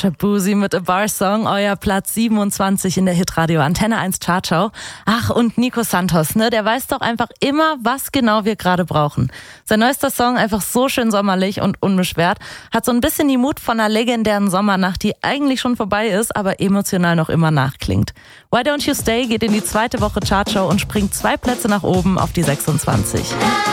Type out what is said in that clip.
Shabuzi mit A Bar Song, euer Platz 27 in der Hitradio Antenne 1 Chartshow. Ach, und Nico Santos, ne, der weiß doch einfach immer, was genau wir gerade brauchen. Sein neuester Song, einfach so schön sommerlich und unbeschwert, hat so ein bisschen die Mut von einer legendären Sommernacht, die eigentlich schon vorbei ist, aber emotional noch immer nachklingt. Why Don't You Stay geht in die zweite Woche Chartshow und springt 2 Plätze nach oben auf die 26.